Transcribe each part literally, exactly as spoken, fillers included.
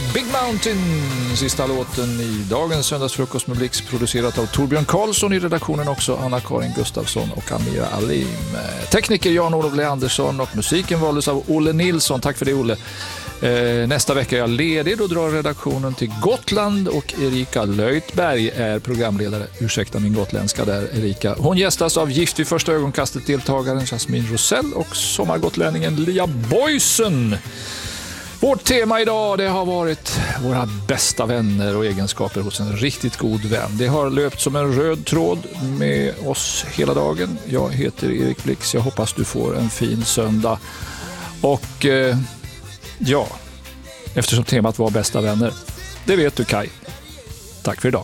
Big Mountain, sista låten i dagens söndagsfrukost med Blix, producerat av Torbjörn Karlsson, i redaktionen också Anna-Karin Gustafsson och Amira Alim. Tekniker Jan-Olof Leandersson, och musiken valdes av Olle Nilsson. Tack för det, Olle. Eh, nästa vecka är jag ledig, då drar redaktionen till Gotland och Erika Löjtberg är programledare. Ursäkta min gotländska där, Erika. Hon gästas av Gift vid första ögonkastet deltagaren Jasmin Rosell och sommargotlänningen Lia Boysen. Vårt tema idag, det har varit våra bästa vänner och egenskaper hos en riktigt god vän. Det har löpt som en röd tråd med oss hela dagen. Jag heter Erik Blix, jag hoppas du får en fin söndag. Och eh, ja, eftersom temat var bästa vänner, det vet du, Kai. Tack för idag.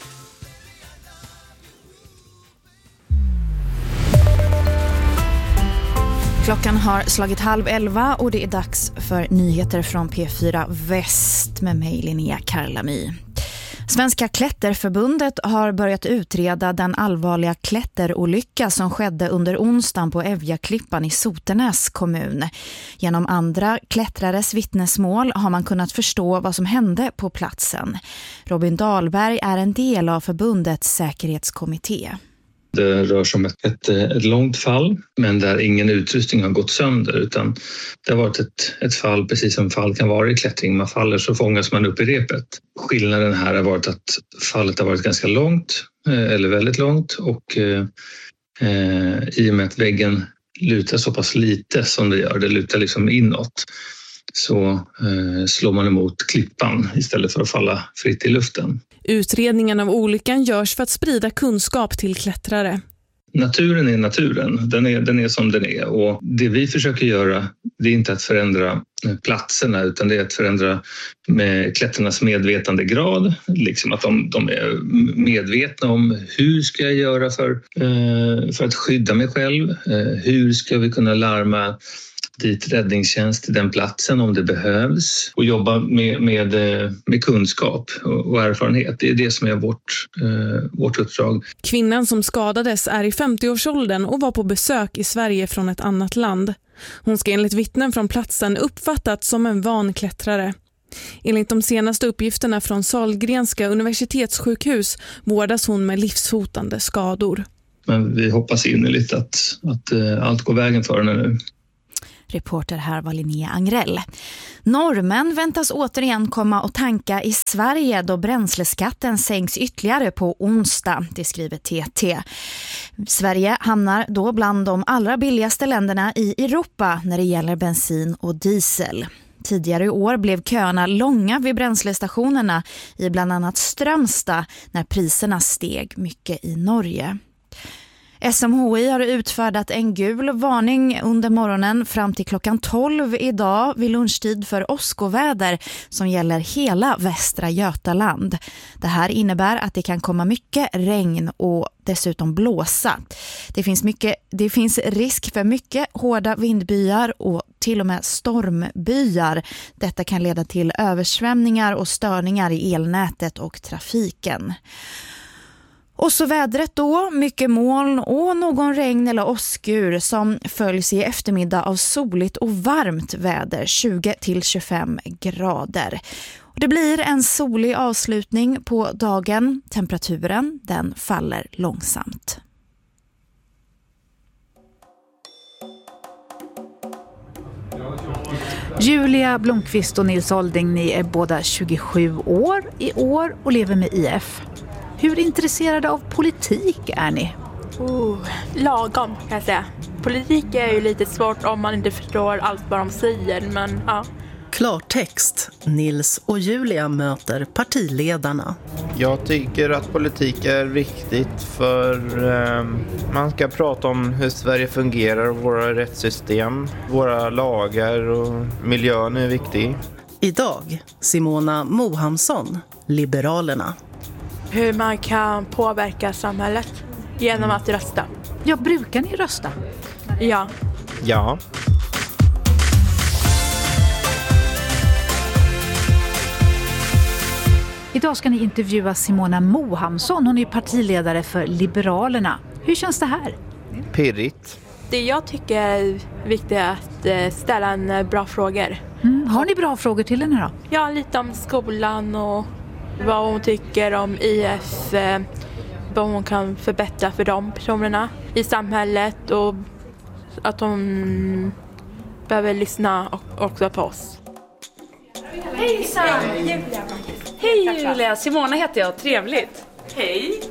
Klockan har slagit halv elva och det är dags för nyheter från P fyra Väst med mig, Linnea Karlamy. Svenska Klätterförbundet har börjat utreda den allvarliga klätterolycka som skedde under onsdagen på Evjaklippan i Sotenäs kommun. Genom andra klättrares vittnesmål har man kunnat förstå vad som hände på platsen. Robin Dahlberg är en del av förbundets säkerhetskommitté. Det rör sig om ett, ett, ett långt fall, men där ingen utrustning har gått sönder, utan det har varit ett, ett fall precis som fall kan vara i klättring. Man faller så fångas man upp i repet. Skillnaden här har varit att fallet har varit ganska långt, eller väldigt långt, och eh, i och med att väggen lutar så pass lite som det gör, det lutar liksom inåt, så eh, slår man emot klippan istället för att falla fritt i luften. Utredningen av olyckan görs för att sprida kunskap till klättrare. Naturen är naturen, den är, den är som den är, och det vi försöker göra, det är inte att förändra platserna, utan det är att förändra med klättrarnas medvetandegrad, liksom att de, de är medvetna om hur ska jag göra för, eh, för att skydda mig själv, eh, hur ska vi kunna larma dit räddningstjänst till den platsen om det behövs, och jobba med, med, med kunskap och erfarenhet. Det är det som är vårt, eh, vårt uppdrag. Kvinnan som skadades är i femtioårsåldern och var på besök i Sverige från ett annat land. Hon ska enligt vittnen från platsen uppfattats som en van klättrare. Enligt de senaste uppgifterna från Sahlgrenska universitetssjukhus vårdas hon med livshotande skador. Men vi hoppas innerligt att, att eh, allt går vägen för henne nu. Reporter här var Linnea Angrell. Norrmän väntas återigen komma och tanka i Sverige då bränsleskatten sänks ytterligare på onsdag, det skriver T T. Sverige hamnar då bland de allra billigaste länderna i Europa när det gäller bensin och diesel. Tidigare i år blev köerna långa vid bränslestationerna i bland annat Strömstad när priserna steg mycket i Norge. S M H I har utfärdat en gul varning under morgonen fram till klockan tolv idag vid lunchtid för åskoväder som gäller hela västra Götaland. Det här innebär att det kan komma mycket regn och dessutom blåsa. Det finns, mycket, det finns risk för mycket hårda vindbyar och till och med stormbyar. Detta kan leda till översvämningar och störningar i elnätet och trafiken. Och så vädret då, mycket moln och någon regn eller åskur som följs i eftermiddag av soligt och varmt väder, tjugo till tjugofem grader. Och det blir en solig avslutning på dagen, temperaturen den faller långsamt. Julia Blomqvist och Nils Olding, ni är båda tjugosju år i år och lever med I F. Hur intresserade av politik är ni? Oh, lagom kan jag säga. Politik är ju lite svårt om man inte förstår allt vad de säger, men ja. Klartext. Nils och Julia möter partiledarna. Jag tycker att politik är viktigt för eh, man ska prata om hur Sverige fungerar, våra rättssystem, våra lagar och miljön är viktig. Idag Simona Mohamsson, Liberalerna. Hur man kan påverka samhället genom att rösta. Ja, brukar ni rösta? Ja. Ja. Idag ska ni intervjua Simona Mohamsson. Hon är partiledare för Liberalerna. Hur känns det här? Pirrigt. Det jag tycker är viktigt är att ställa en bra frågor. Mm. Har ni bra frågor till henne då? Ja, lite om skolan och vad hon tycker om I F, vad hon kan förbättra för de personerna i samhället och att hon behöver lyssna också på oss. Hejsan! Hej Julia, Simona heter jag, trevligt. Hej!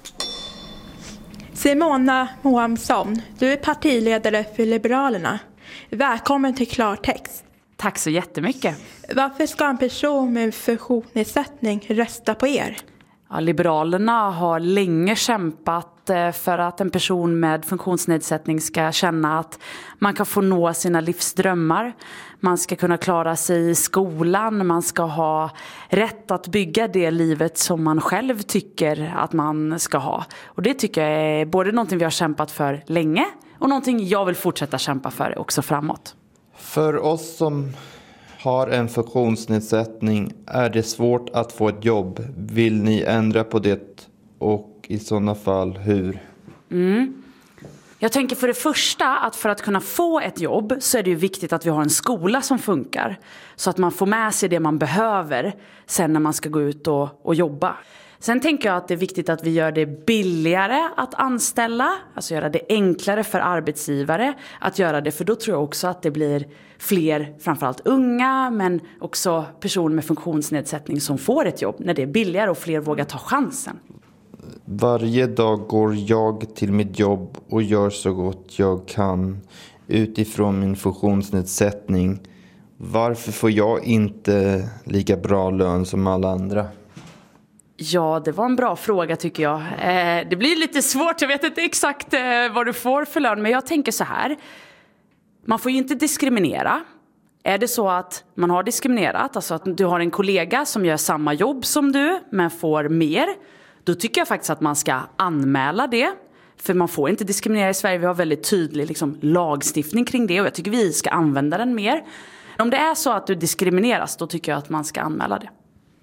Simona Mohamsson, du är partiledare för Liberalerna. Välkommen till Klartext. Tack så jättemycket. Varför ska en person med funktionsnedsättning rösta på er? Ja, Liberalerna har länge kämpat för att en person med funktionsnedsättning ska känna att man kan få nå sina livsdrömmar. Man ska kunna klara sig i skolan, man ska ha rätt att bygga det livet som man själv tycker att man ska ha. Och det tycker jag är både någonting vi har kämpat för länge och någonting jag vill fortsätta kämpa för också framåt. För oss som har en funktionsnedsättning är det svårt att få ett jobb. Vill ni ändra på det och i sådana fall hur? Mm. Jag tänker för det första att för att kunna få ett jobb så är det ju viktigt att vi har en skola som funkar. Så att man får med sig det man behöver sen när man ska gå ut och, och jobba. Sen tänker jag att det är viktigt att vi gör det billigare att anställa. Alltså göra det enklare för arbetsgivare att göra det. För då tror jag också att det blir fler, framförallt unga, men också personer med funktionsnedsättning som får ett jobb. När det är billigare och fler vågar ta chansen. Varje dag går jag till mitt jobb och gör så gott jag kan utifrån min funktionsnedsättning. Varför får jag inte lika bra lön som alla andra? Ja, det var en bra fråga tycker jag. Eh, det blir lite svårt, jag vet inte exakt eh, vad du får för lön. Men jag tänker så här, man får ju inte diskriminera. Är det så att man har diskriminerat, alltså att du har en kollega som gör samma jobb som du men får mer, då tycker jag faktiskt att man ska anmäla det. För man får inte diskriminera i Sverige, vi har väldigt tydlig liksom, lagstiftning kring det och jag tycker vi ska använda den mer. Om det är så att du diskrimineras, då tycker jag att man ska anmäla det.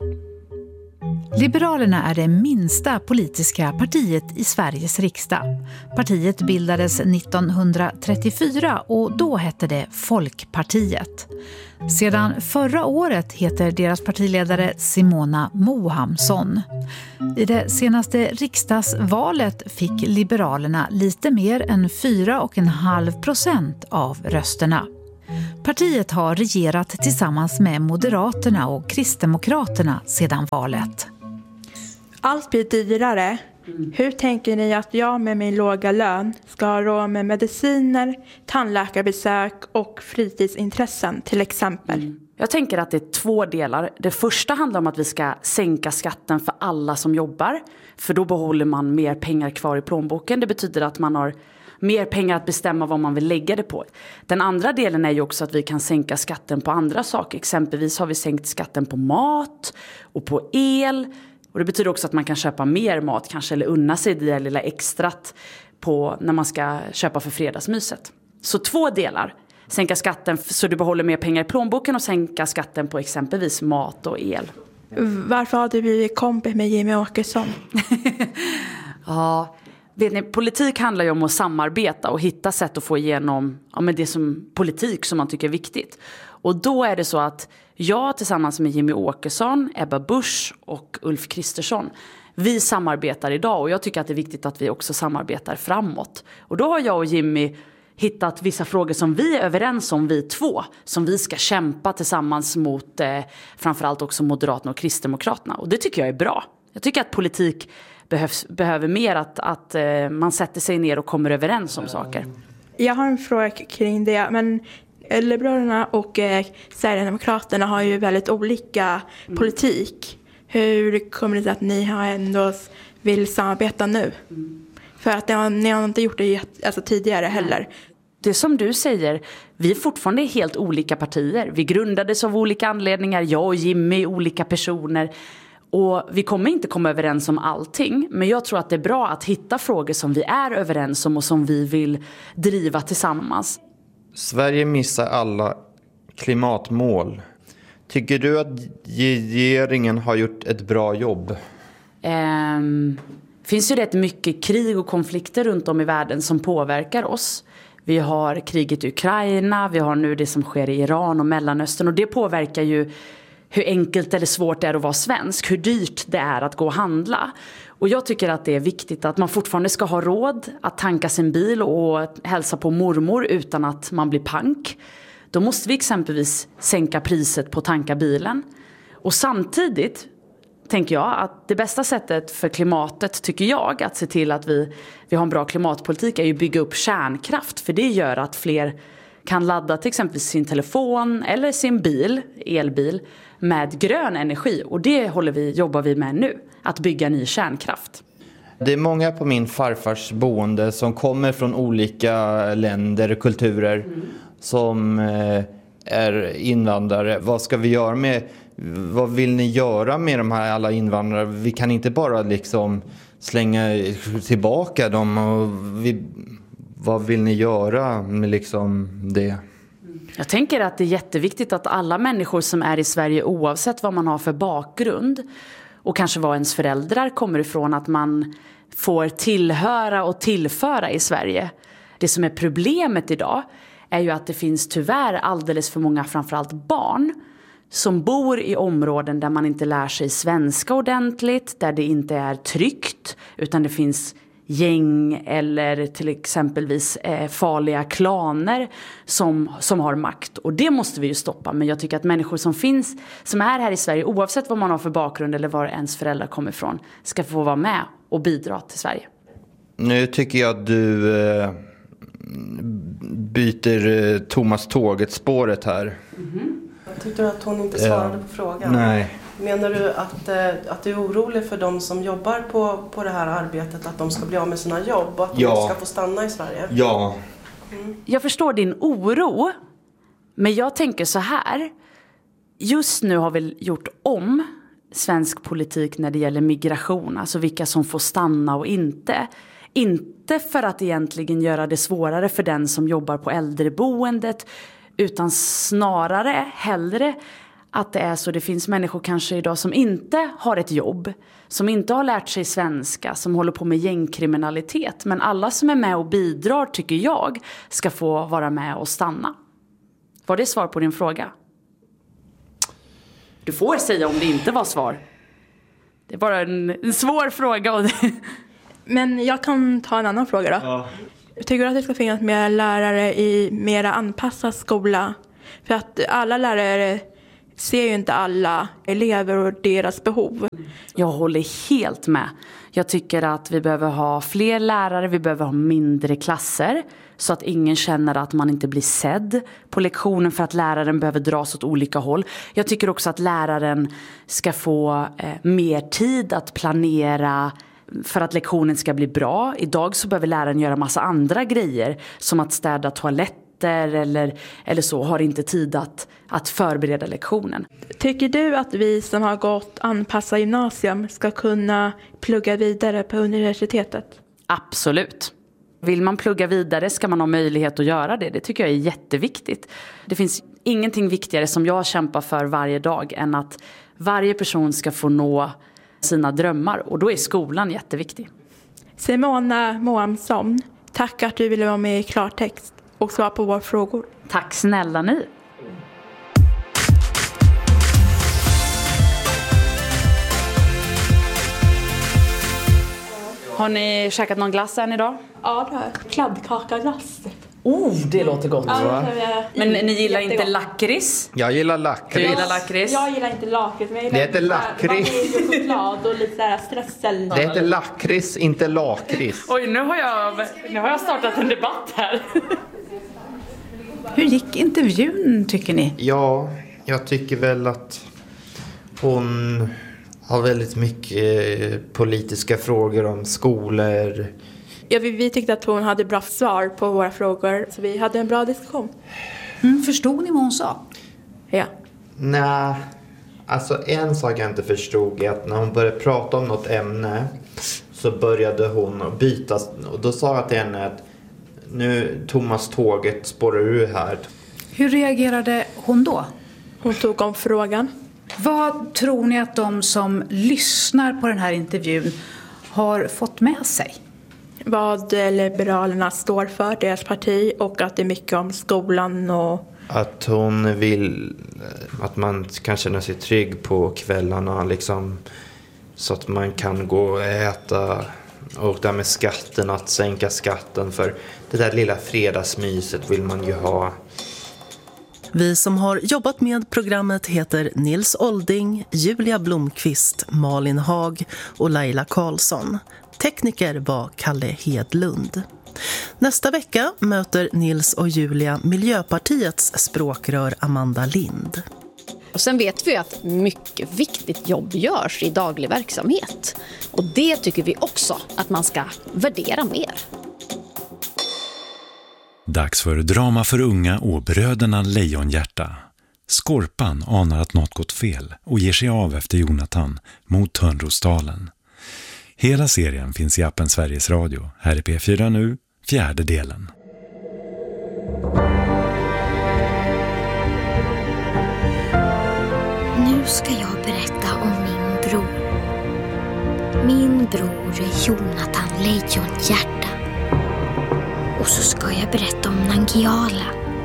Liberalerna är det minsta politiska partiet i Sveriges riksdag. Partiet bildades nittonhundratrettiofyra och då hette det Folkpartiet. Sedan förra året heter deras partiledare Simona Mohamsson. I det senaste riksdagsvalet fick Liberalerna lite mer än fyra komma fem procent av rösterna. Partiet har regerat tillsammans med Moderaterna och Kristdemokraterna sedan valet. Allt blir dyrare. Hur tänker ni att jag med min låga lön ska ha råd med mediciner, tandläkarbesök och fritidsintressen till exempel? Mm. Jag tänker att det är två delar. Det första handlar om att vi ska sänka skatten för alla som jobbar. För då behåller man mer pengar kvar i plånboken. Det betyder att man har mer pengar att bestämma vad man vill lägga det på. Den andra delen är ju också att vi kan sänka skatten på andra saker. Exempelvis har vi sänkt skatten på mat och på el. Och det betyder också att man kan köpa mer mat kanske eller unna sig det lilla extrat på när man ska köpa för fredagsmyset. Så två delar. Sänka skatten så du behåller mer pengar i plånboken och sänka skatten på exempelvis mat och el. Varför har du blivit kompis med Jimmie Åkesson? Ja, vet ni, politik handlar ju om att samarbeta och hitta sätt att få igenom ja, men det som politik som man tycker är viktigt. Och då är det så att jag tillsammans med Jimmie Åkesson, Ebba Busch och Ulf Kristersson, vi samarbetar idag och jag tycker att det är viktigt att vi också samarbetar framåt. Och då har jag och Jimmie hittat vissa frågor som vi är överens om, vi två, som vi ska kämpa tillsammans mot eh, framförallt också Moderaterna och Kristdemokraterna. Och det tycker jag är bra. Jag tycker att politik behövs, behöver mer att, att eh, man sätter sig ner och kommer överens om saker. Jag har en fråga kring det, men Liberalerna och eh, Sverigedemokraterna har ju väldigt olika mm. politik. Hur kommer det sig att ni har ändå vill samarbeta nu? Mm. För att har, ni har inte gjort det alltså, tidigare heller. Det som du säger, vi är fortfarande helt olika partier. Vi grundades av olika anledningar, jag och Jimmie, olika personer. Och vi kommer inte komma överens om allting. Men jag tror att det är bra att hitta frågor som vi är överens om och som vi vill driva tillsammans. Sverige missar alla klimatmål. Tycker du att regeringen har gjort ett bra jobb? Um, finns ju rätt mycket krig och konflikter runt om i världen som påverkar oss. Vi har kriget i Ukraina, vi har nu det som sker i Iran och Mellanöstern. Och det påverkar ju hur enkelt eller svårt det är att vara svensk, hur dyrt det är att gå och handla. Och jag tycker att det är viktigt att man fortfarande ska ha råd att tanka sin bil och hälsa på mormor utan att man blir pank. Då måste vi exempelvis sänka priset på att tanka bilen. Och samtidigt tänker jag att det bästa sättet för klimatet, tycker jag, att se till att vi, vi har en bra klimatpolitik är ju att bygga upp kärnkraft. För det gör att fler kan ladda till exempel sin telefon eller sin bil, elbil, med grön energi. Och det håller vi, jobbar vi med nu, att bygga ny kärnkraft. Det är många på min farfars boende som kommer från olika länder och kulturer mm. som eh, är invandrare. Vad ska vi göra med, vad vill ni göra med de här alla invandrare? Vi kan inte bara liksom slänga tillbaka dem. Och vi, vad vill ni göra med liksom det? Jag tänker att det är jätteviktigt att alla människor som är i Sverige, oavsett vad man har för bakgrund och kanske var ens föräldrar kommer ifrån, att man får tillhöra och tillföra i Sverige. Det som är problemet idag är ju att det finns tyvärr alldeles för många, framförallt barn, som bor i områden där man inte lär sig svenska ordentligt, där det inte är tryggt, utan det finns gäng eller till exempelvis eh, farliga klaner som, som har makt. Och det måste vi ju stoppa. Men jag tycker att människor som finns, som är här i Sverige, oavsett vad man har för bakgrund eller var ens föräldrar kommer ifrån, ska få vara med och bidra till Sverige. Nu tycker jag att du eh, byter eh, Thomas Tåget-spåret här. Mm-hmm. Jag tyckte att hon inte svarade uh, på frågan. Nej. Menar du att, eh, att du är orolig för de som jobbar på, på det här arbetet, att de ska bli av med sina jobb och att ja. de ska få stanna i Sverige? Ja. Mm. Jag förstår din oro, men jag tänker så här. Just nu har vi gjort om svensk politik när det gäller migration, alltså vilka som får stanna och inte. Inte för att egentligen göra det svårare för den som jobbar på äldreboendet, utan snarare hellre att det är så det finns människor kanske idag som inte har ett jobb, som inte har lärt sig svenska, som håller på med gängkriminalitet. Men alla som är med och bidrar, tycker jag, ska få vara med och stanna. Var det svar på din fråga? Du får säga om det inte var svar. Det är bara en, en svår fråga. Men jag kan ta en annan fråga då. Ja. Tycker du att det ska finnas mer lärare i mer anpassad skola? För att alla lärare ser ju inte alla elever och deras behov. Jag håller helt med. Jag tycker att vi behöver ha fler lärare, vi behöver ha mindre klasser. Så att ingen känner att man inte blir sedd på lektionen för att läraren behöver dras åt olika håll. Jag tycker också att läraren ska få eh, mer tid att planera för att lektionen ska bli bra. Idag så behöver läraren göra massa andra grejer, som att städa toaletter eller, eller så, har inte tid att, att förbereda lektionen. Tycker du att vi som har gått anpassa gymnasium ska kunna plugga vidare på universitetet? Absolut. Vill man plugga vidare ska man ha möjlighet att göra det. Det tycker jag är jätteviktigt. Det finns ingenting viktigare som jag kämpar för varje dag än att varje person ska få nå sina drömmar. Och då är skolan jätteviktig. Simona Mohamsson, tack att du ville vara med i Klartext och svara på våra frågor. Tack snälla ni. Har ni käkat någon glass än idag? Ja, det har kladdkakaglass. Oh, det låter gott. Ja, men ni gillar inte lakrits? Jag gillar lakrits. Du gillar lakrits? Jag gillar inte lakrits, men jag det heter lakrits. Choklad och lite där strössel. Det heter lakrits, inte lakrits. Oj, nu har jag, nu har jag startat en debatt här. Hur gick intervjun, tycker ni? Ja, jag tycker väl att hon har väldigt mycket politiska frågor om skolor. Ja, vi, vi tyckte att hon hade bra svar på våra frågor, så vi hade en bra diskussion. Mm, förstod ni vad hon sa? Ja. Nej, alltså en sak jag inte förstod är att när hon började prata om något ämne så började hon byta. Och då sa jag till henne att nu Thomas Tåget spårar ur här. Hur reagerade hon då? Hon tog om frågan. Vad tror ni att de som lyssnar på den här intervjun har fått med sig? vad Liberalerna står för, deras parti, och att det är mycket om skolan och... Att hon vill att man kan känna sig trygg på kvällarna liksom, så att man kan gå och äta, och där med skatten, att sänka skatten, för det där lilla fredagsmyset vill man ju ha. Vi som har jobbat med programmet heter Nils Olding, Julia Blomqvist, Malin Hag och Laila Karlsson. Tekniker var Kalle Hedlund. Nästa vecka möter Nils och Julia Miljöpartiets språkrör Amanda Lind. Och sen vet vi att mycket viktigt jobb görs i daglig verksamhet. Och det tycker vi också att man ska värdera mer. Dags för drama för unga och bröderna Lejonhjärta. Skorpan anar att något gått fel och ger sig av efter Jonathan mot Törnrosdalen. Hela serien finns i appen Sveriges Radio. Här är P fyra nu, fjärde delen. Nu ska jag berätta om min bror. Min bror är Jonathan Lejonhjärta. Och så ska jag berätta om Nangiala.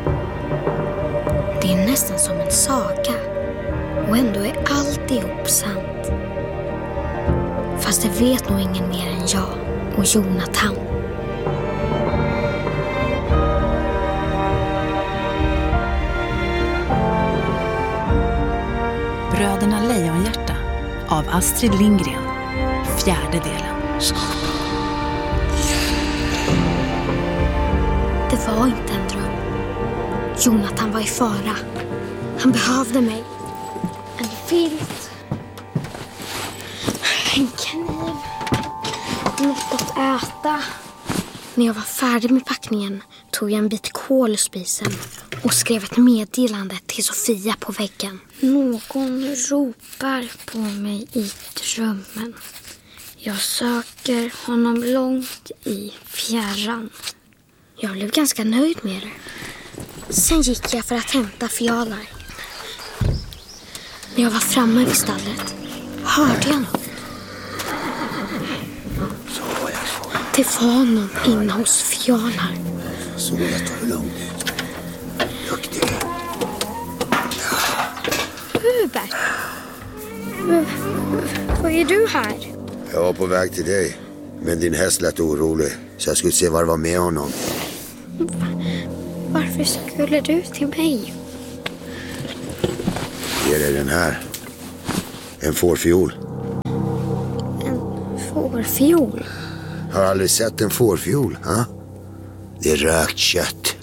Det är nästan som en saga. Och ändå är alltihop sant. Fast det vet nog ingen mer än jag och Jonathan. Bröderna Lejonhjärta av Astrid Lindgren. Fjärde delen. Det var inte en dröm. Jonathan var i fara. Han behövde mig. En filt. En kniv. Något att äta. När jag var färdig med packningen tog jag en bit kol ur spisen och skrev ett meddelande till Sofia på väggen. Någon ropar på mig i drömmen. Jag söker honom långt i fjärran. Jag blev ganska nöjd med det. Sen gick jag för att hämta fjalar. När jag var framme vid stallet hörde jag något. Det var någon inne hos fjalar. Så jag tar det lugnt. Duktig. Hubert, vad är du här? Jag var på väg till dig. Men din häst lät orolig. Så jag skulle se vad det var med honom. Varför skulle du till mig? Ger dig den här. En fårfiol. En fårfiol? Har aldrig sett en fårfiol, ha? Det är rökt kött.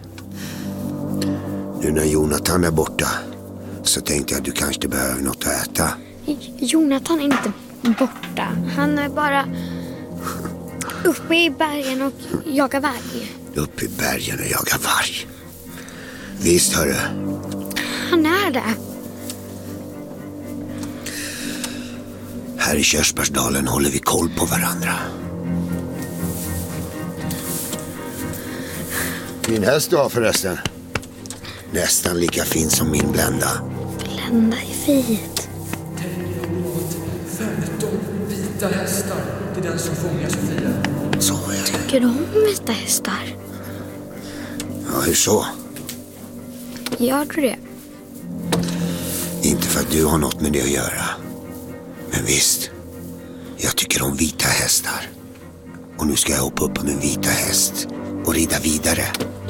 Nu när Jonathan är borta så tänkte jag att du kanske behöver något att äta. Jonathan är inte borta. Han är bara uppe i bergen och jagar varg. Uppe i bergen och jagar varg? Visst, hörru. Han är det. Här i Körsbärsdalen håller vi koll på varandra. Min häst du har förresten. Nästan lika fin som min Blenda. Blenda är vit. femton vita hästar till den som fångar Sofia. Så är det. Tycker du om vita hästar? Ja, hur så? Gör du det? Inte för att du har något med det att göra. Men visst, jag tycker om vita hästar. Och nu ska jag hoppa upp på min vita häst och rida vidare.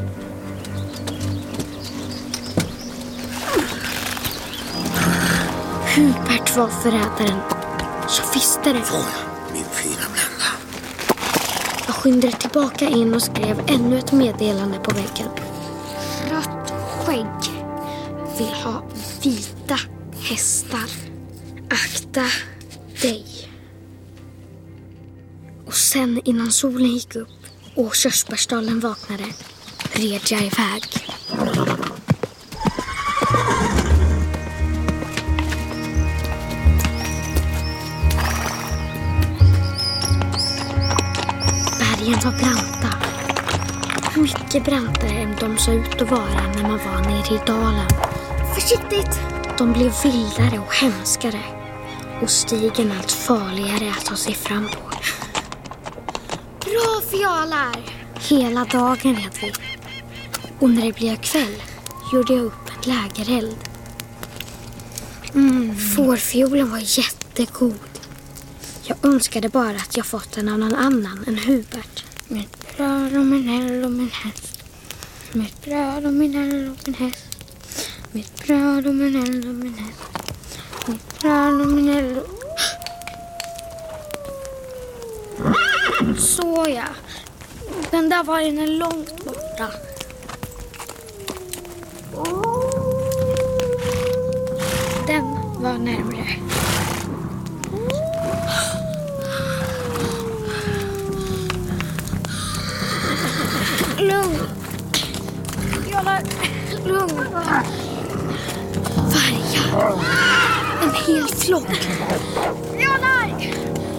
Hubert var förrädaren. Jag visste det. Får jag, min fina Blenda? Jag skyndade tillbaka in och skrev ännu ett meddelande på väggen. Rött skägg vill ha vita hästar. Akta dig. Och sen innan solen gick upp och Körsbärsdalen vaknade red jag iväg. Bergen var branta. Mycket brantare än de såg ut att vara när man var nere i dalen. Försiktigt! De blev vildare och hemskare. Och stigen allt farligare att ta sig fram på. Bra fjalar. Hela dagen red vi. Och när det blev kväll gjorde jag upp en lägereld. Mm. Fårfiolen var jättegod. Jag önskade bara att jag fått den av någon annan än Hubert. Mitt bröd och min eld och min häst. Mitt bröd och min eld och min häst. Mitt bröd och min eld och min häst. Mitt bröd och min eld och... Så ja. Den där vargen är långt borta. Den var närmare. Lugn. Jollar. Lugn. Vargar. En hel flock. Jollar.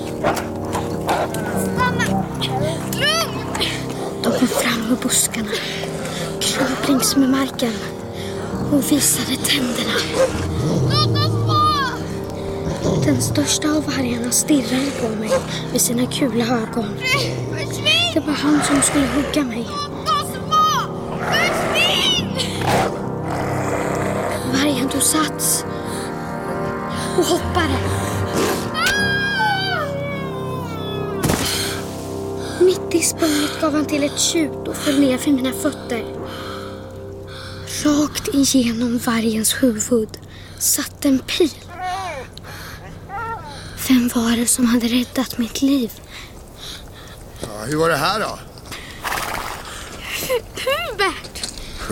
Stanna. Lugn. De kom fram ur buskarna. Kröp längs med marken. Och visade tänderna. Låt oss gå! Den största av vargarna stirrade på mig med sina kula ögon. Det var han som skulle hugga mig. Låt oss gå! Försvinn! Vargen tog sats och hoppade. Mitt i språnget gav han till ett tjut och föll ner för mina fötter. Rakt igenom vargens huvud satt en pil. Vem var det som hade räddat mitt liv? Ja, hur var det här då? Hubert!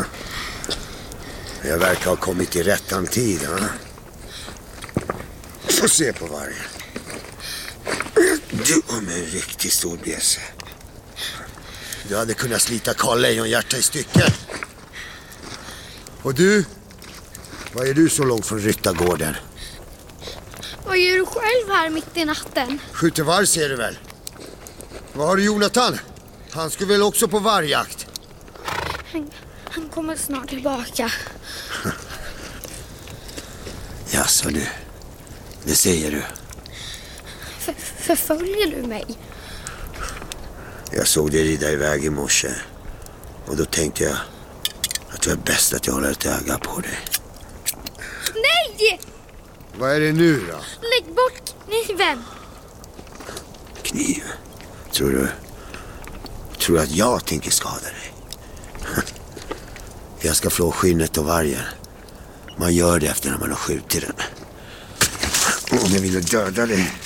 Jag verkar ha kommit i rättan tid. Ja? Få se på vargen. Du var med en riktigt stor bjässe. Du hade kunnat slita Karl Lejonhjärta i stycken. Och du? Vad är du så långt från ryttargården? Vad gör du själv här mitt i natten? Skjuter varg ser du väl? Vad har du Jonathan? Han skulle väl också på vargjakt? Han, han kommer snart tillbaka. Jaså du, det säger du. För, förföljer du mig? Jag såg dig rida iväg i morse. Och då tänkte jag att det är bäst att jag håller ett öga på dig. Nej! Vad är det nu då? Lägg bort kniven. Kniv? Tror du? Tror du att jag tänker skada dig? Jag ska flå skinnet och vargen. Man gör det efter när man har skjutit den. Om jag ville döda dig